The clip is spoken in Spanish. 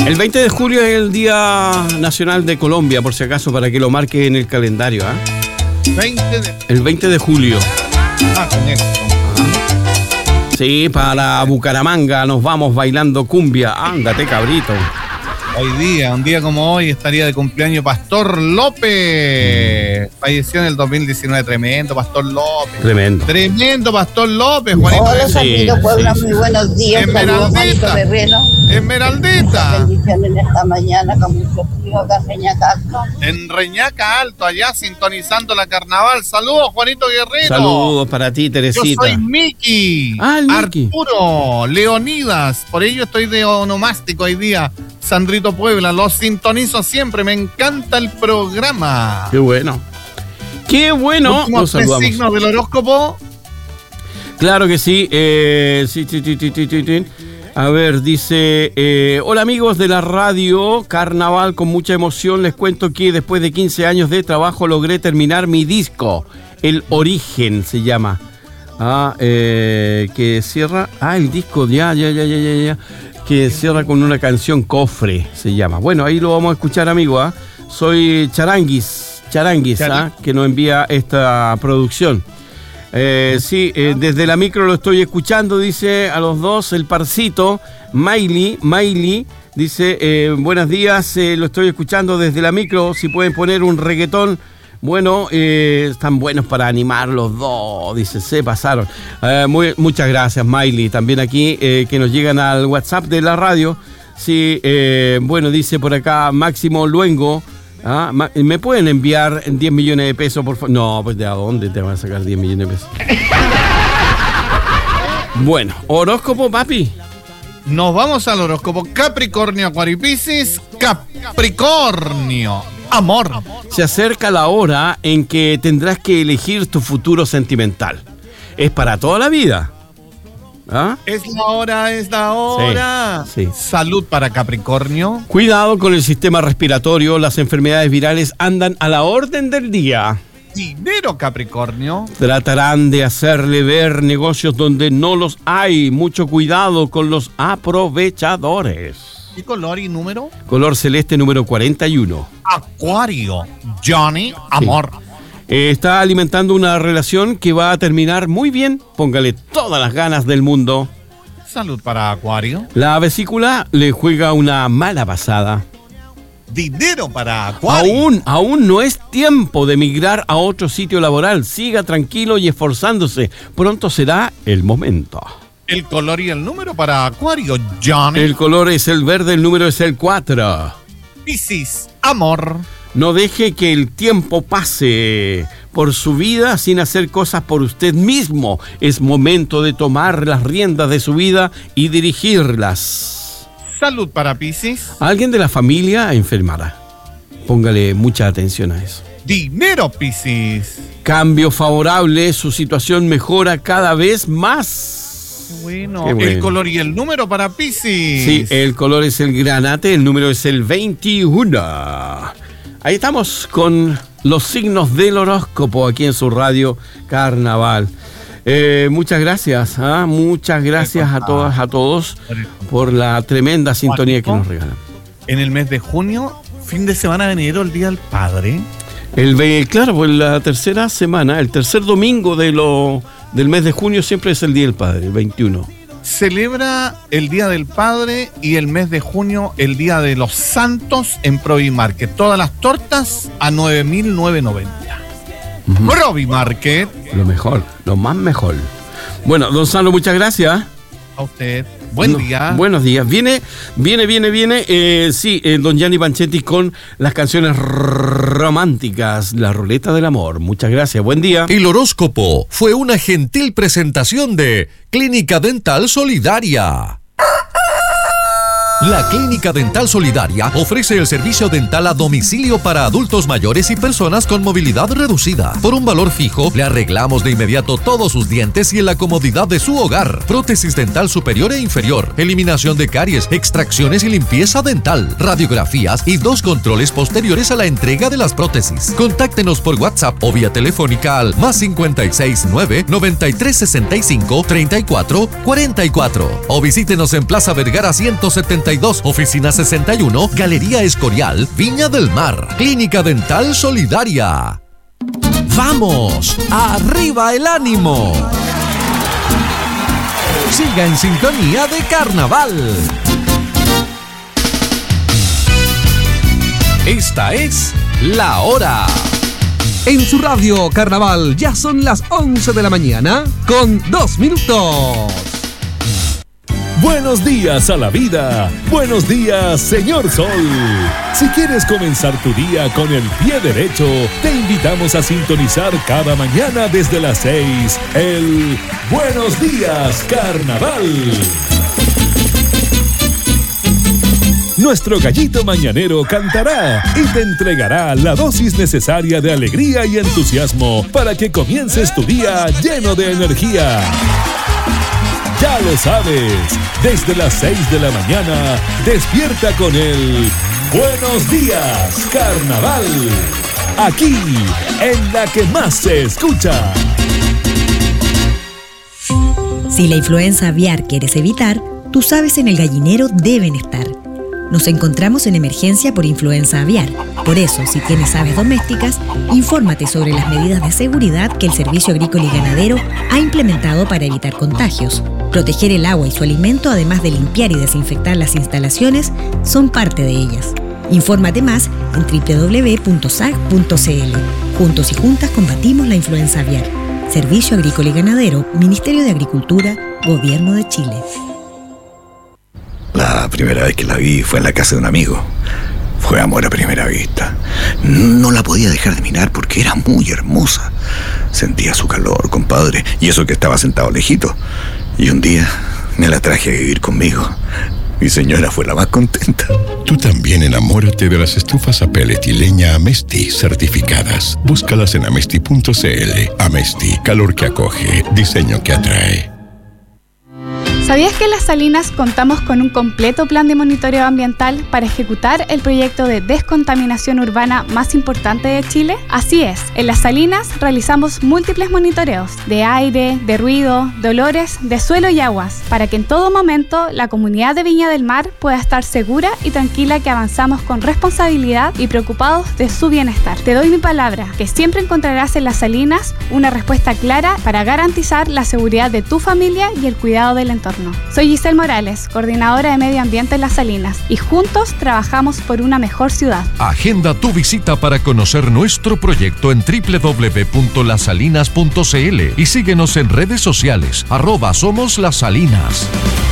El 20 de julio es el Día Nacional de Colombia, por si acaso, para que lo marque en el calendario. El 20 de julio. Con esto. Sí, para Bucaramanga nos vamos bailando cumbia. Ándate, cabrito. Hoy día, un día como hoy, estaría de cumpleaños Pastor López. Falleció en el 2019. Tremendo Pastor López. Tremendo Pastor López, Juanito. Hola, Santito Puebla, muy buenos días. Esmeraldita. Esmeraldita. Bendiciones en esta mañana con mucho frío acá en Reñaca Alto. En Reñaca Alto, allá sintonizando la carnaval. Saludos, Juanito Guerrero. Saludos para ti, Teresita. Yo soy Miki. El Miki. Arturo, Leonidas. Por ello estoy de onomástico hoy día. Sandrito Puebla, los sintonizo siempre. Me encanta el programa. Qué bueno. Qué bueno. Los saludamos. Signos del horóscopo. Claro que sí. A ver, dice, hola amigos de la radio Carnaval, con mucha emoción les cuento que después de 15 años de trabajo logré terminar mi disco, El Origen se llama. Que cierra, el disco, ya, que cierra con una canción Cofre, se llama. Bueno, ahí lo vamos a escuchar, amigo, Soy Charanguis, que nos envía esta producción. Desde la micro lo estoy escuchando, dice a los dos, el Parcito, Miley, dice, buenos días, lo estoy escuchando desde la micro, si pueden poner un reggaetón, bueno, están buenos para animar los dos, dice, se pasaron. Muchas gracias, Miley, también aquí, que nos llegan al WhatsApp de la radio, sí, bueno, dice por acá Máximo Luengo, ¿me pueden enviar 10 millones de pesos, por favor? No, pues ¿de dónde te van a sacar 10 millones de pesos? Bueno, horóscopo, papi. Nos vamos al horóscopo Capricornio, Acuario y Piscis. Capricornio, amor. Se acerca la hora en que tendrás que elegir tu futuro sentimental. Es para toda la vida. Es la hora. Sí. Salud para Capricornio. Cuidado con el sistema respiratorio, las enfermedades virales andan a la orden del día. Dinero, Capricornio. Tratarán de hacerle ver negocios donde no los hay. Mucho cuidado con los aprovechadores. ¿Qué color y número? Color celeste número 41. Acuario, Johnny, amor. Sí. Está alimentando una relación que va a terminar muy bien. Póngale todas las ganas del mundo. Salud para Acuario. La vesícula le juega una mala pasada. Dinero para Acuario. Aún no es tiempo de migrar a otro sitio laboral. Siga tranquilo y esforzándose. Pronto será el momento. El color y el número para Acuario, Johnny. El color es el verde, el número es el 4. Piscis, amor. No deje que el tiempo pase por su vida sin hacer cosas por usted mismo. Es momento de tomar las riendas de su vida y dirigirlas. Salud para Piscis. Alguien de la familia enfermará. Póngale mucha atención a eso. Dinero, Piscis. Cambio favorable, su situación mejora cada vez más. Bueno, el color y el número para Piscis. Sí, el color es el granate, el número es el 21. Ahí estamos con los signos del horóscopo aquí en su radio Carnaval. Muchas gracias, muchas gracias a todas, a todos por la tremenda sintonía que nos regalan. En el mes de junio, fin de semana de enero, el Día del Padre. Claro, pues la tercera semana, el tercer domingo del mes de junio siempre es el Día del Padre, el 21. Celebra el Día del Padre y el mes de junio el Día de los Santos en Provimarket. Todas las tortas a 9.990. Provimarket. Lo mejor, lo más mejor. Bueno, don Sandro, muchas gracias. A usted. Buen día. Buenos días. Viene, don Gianni Panchetti con las canciones románticas, la ruleta del amor. Muchas gracias. Buen día. El horóscopo fue una gentil presentación de Clínica Dental Solidaria. La Clínica Dental Solidaria ofrece el servicio dental a domicilio para adultos mayores y personas con movilidad reducida. Por un valor fijo, le arreglamos de inmediato todos sus dientes y en la comodidad de su hogar. Prótesis dental superior e inferior, eliminación de caries, extracciones y limpieza dental, radiografías y 2 controles posteriores a la entrega de las prótesis. Contáctenos por WhatsApp o vía telefónica al +56 9 93 65 34 44 o visítenos en Plaza Vergara 171 32, Oficina 61, Galería Escorial, Viña del Mar. Clínica Dental Solidaria. ¡Vamos! ¡Arriba el ánimo! Siga en sintonía de Carnaval. Esta es La Hora. En su radio Carnaval ya son las 11 de la mañana con 2 minutos. Buenos días a la vida. Buenos días, señor Sol. Si quieres comenzar tu día con el pie derecho, te invitamos a sintonizar cada mañana desde las 6 el Buenos Días Carnaval. Nuestro gallito mañanero cantará y te entregará la dosis necesaria de alegría y entusiasmo para que comiences tu día lleno de energía. Ya lo sabes, desde las 6 de la mañana, despierta con el Buenos Días Carnaval. Aquí, en la que más se escucha. Si la influenza aviar quieres evitar, tus aves en el gallinero deben estar. Nos encontramos en emergencia por influenza aviar. Por eso, si tienes aves domésticas, infórmate sobre las medidas de seguridad que el Servicio Agrícola y Ganadero ha implementado para evitar contagios. Proteger el agua y su alimento, además de limpiar y desinfectar las instalaciones, son parte de ellas. Infórmate más en www.sag.cl. Juntos y juntas combatimos la influenza aviar. Servicio Agrícola y Ganadero, Ministerio de Agricultura, Gobierno de Chile. La primera vez que la vi fue en la casa de un amigo. Fue amor a primera vista. No la podía dejar de mirar porque era muy hermosa. Sentía su calor, compadre, y eso que estaba sentado lejito. Y un día me la traje a vivir conmigo. Mi señora fue la más contenta. Tú también enamórate de las estufas a pellet y leña Amesti certificadas. Búscalas en amesti.cl. Amesti, calor que acoge, diseño que atrae. ¿Sabías que en Las Salinas contamos con un completo plan de monitoreo ambiental para ejecutar el proyecto de descontaminación urbana más importante de Chile? Así es, en Las Salinas realizamos múltiples monitoreos de aire, de ruido, de olores, de suelo y aguas, para que en todo momento la comunidad de Viña del Mar pueda estar segura y tranquila que avanzamos con responsabilidad y preocupados de su bienestar. Te doy mi palabra, que siempre encontrarás en Las Salinas una respuesta clara para garantizar la seguridad de tu familia y el cuidado del entorno. Soy Giselle Morales, coordinadora de Medio Ambiente en Las Salinas, y juntos trabajamos por una mejor ciudad. Agenda tu visita para conocer nuestro proyecto en www.lasalinas.cl y síguenos en redes sociales @SomosLasSalinas.